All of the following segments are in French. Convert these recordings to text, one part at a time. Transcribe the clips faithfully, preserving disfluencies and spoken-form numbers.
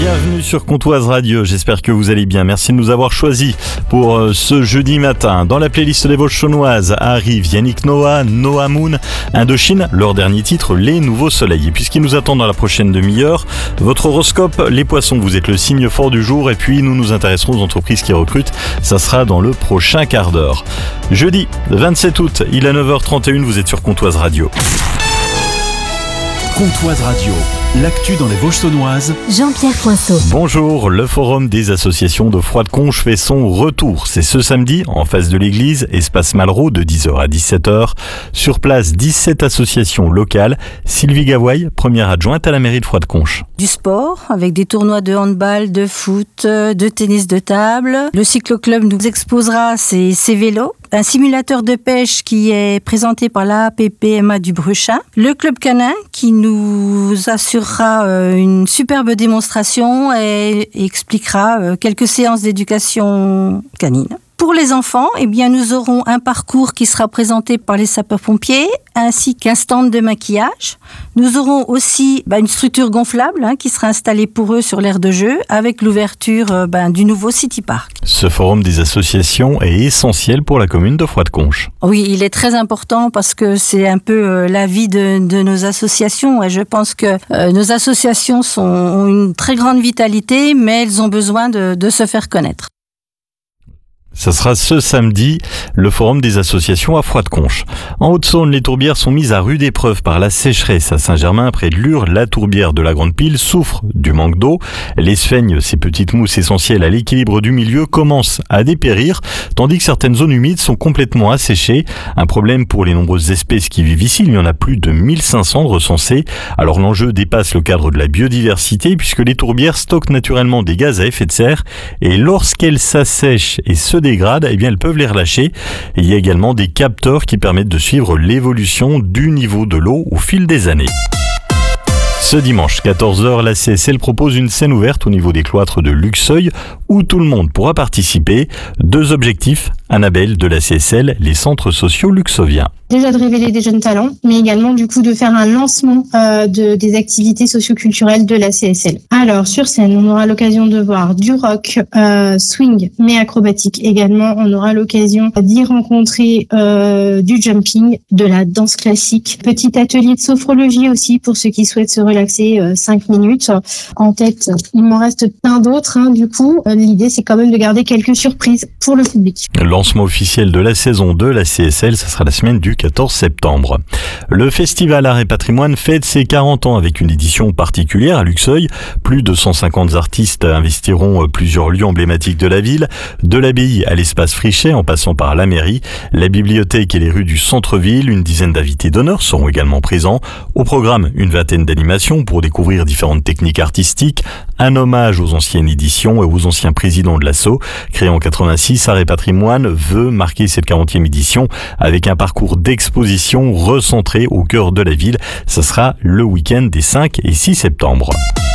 Bienvenue sur Comtoise Radio, j'espère que vous allez bien. Merci de nous avoir choisis pour euh, ce jeudi matin. Dans la playlist des Vosges chaunoises arrive Yannick Noah, Noah Moon, Indochine, leur dernier titre, Les Nouveaux Soleils. Et puis ce qui nous attend dans la prochaine demi-heure, votre horoscope, les poissons, vous êtes le signe fort du jour. Et puis nous nous intéresserons aux entreprises qui recrutent, ça sera dans le prochain quart d'heure. Jeudi vingt-sept août, il est neuf heures trente et une, vous êtes sur Comtoise Radio. Comtoise Radio, l'actu dans les Vosges saunoises. Jean-Pierre Coinceau. Bonjour, le forum des associations de Froide-Conches fait son retour. C'est ce samedi, en face de l'église, espace Malraux, de dix heures à dix-sept heures. Sur place, dix-sept associations locales. Sylvie Gavoy, première adjointe à la mairie de Froide-Conches. Du sport, avec des tournois de handball, de foot, de tennis de table. Le cycloclub nous exposera ses, ses vélos. Un simulateur de pêche qui est présenté par l'A P P M A du Bruchin. Le club canin qui nous assurera une superbe démonstration et expliquera quelques séances d'éducation canine. Pour les enfants, eh bien, nous aurons un parcours qui sera présenté par les sapeurs-pompiers, ainsi qu'un stand de maquillage. Nous aurons aussi bah, une structure gonflable hein, qui sera installée pour eux sur l'aire de jeu, avec l'ouverture euh, bah, du nouveau City Park. Ce forum des associations est essentiel pour la commune de Froide-Conches. Oui, il est très important parce que c'est un peu euh, la vie de, de nos associations. Et je pense que euh, nos associations sont, ont une très grande vitalité, mais elles ont besoin de, de se faire connaître. Ça sera ce samedi, le forum des associations à Froide-Conches. En Haute-Saône, les tourbières sont mises à rude épreuve par la sécheresse à Saint-Germain près de Lure. La tourbière de la Grande Pile souffre du manque d'eau. Les sphègnes, ces petites mousses essentielles à l'équilibre du milieu, commencent à dépérir, tandis que certaines zones humides sont complètement asséchées. Un problème pour les nombreuses espèces qui vivent ici. Il y en a plus de mille cinq cents recensées. Alors l'enjeu dépasse le cadre de la biodiversité puisque les tourbières stockent naturellement des gaz à effet de serre et lorsqu'elles s'assèchent et se dégradent, eh bien elles peuvent les relâcher. Et il y a également des capteurs qui permettent de suivre l'évolution du niveau de l'eau au fil des années. Ce dimanche, quatorze heures, la C S L propose une scène ouverte au niveau des cloîtres de Luxeuil où tout le monde pourra participer. Deux objectifs, Annabelle de la C S L, les centres sociaux luxoviens. Déjà de révéler des jeunes talents, mais également du coup de faire un lancement euh, de, des activités socio-culturelles de la C S L. Alors sur scène, on aura l'occasion de voir du rock, euh, swing, mais acrobatique également. On aura l'occasion d'y rencontrer euh, du jumping, de la danse classique. Petit atelier de sophrologie aussi pour ceux qui souhaitent se relaxer euh, cinq minutes. En tête, il m'en reste plein d'autres. Hein, du coup, euh, l'idée c'est quand même de garder quelques surprises pour le public. Le lancement officiel de la saison deux, la C S L, ça sera la semaine du quatorze septembre. Le Festival Art et Patrimoine fête ses quarante ans avec une édition particulière à Luxeuil. Plus de cent cinquante artistes investiront plusieurs lieux emblématiques de la ville, de l'abbaye à l'espace Frichet en passant par la mairie, la bibliothèque et les rues du centre-ville. Une dizaine d'invités d'honneur seront également présents. Au programme, une vingtaine d'animations pour découvrir différentes techniques artistiques, un hommage aux anciennes éditions et aux anciens présidents de l'asso. Créé en quatre-vingt-six, Art et Patrimoine veut marquer cette quarantième édition avec un parcours d'exposition recentré au cœur de la ville. Ça sera le week-end des cinq et six septembre.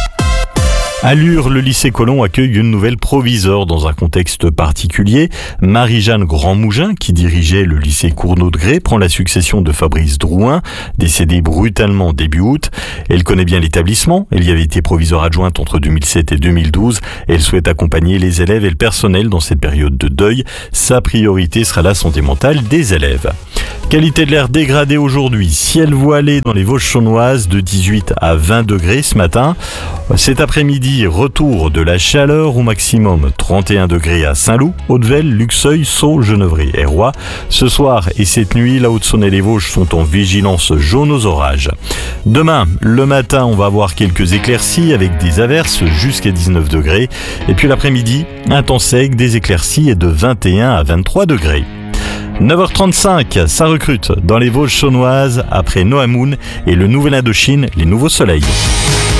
À Lure, le lycée Colomb accueille une nouvelle proviseure dans un contexte particulier. Marie-Jeanne Grandmougin, qui dirigeait le lycée Cournot de Grès, prend la succession de Fabrice Drouin, décédé brutalement début août. Elle connaît bien l'établissement. Elle y avait été proviseure adjointe entre deux mille sept et deux mille douze. Elle souhaite accompagner les élèves et le personnel dans cette période de deuil. Sa priorité sera la santé mentale des élèves. Qualité de l'air dégradée aujourd'hui. Ciel voilé dans les Vosges saunoises de dix-huit à vingt degrés ce matin. Cet après-midi, retour de la chaleur au maximum trente et un degrés à Saint-Loup, Hautevelle, Luxeuil, Sceaux, Genevrey et Roy. Ce soir et cette nuit, la Haute-Saône et les Vosges sont en vigilance jaune aux orages. Demain, le matin, on va avoir quelques éclaircies avec des averses jusqu'à dix-neuf degrés. Et puis l'après-midi, un temps sec, des éclaircies et de vingt et un à vingt-trois degrés. neuf heures trente-cinq, ça recrute dans les Vosges saunoises après Noah Moon et le nouvel Indochine, les nouveaux soleils.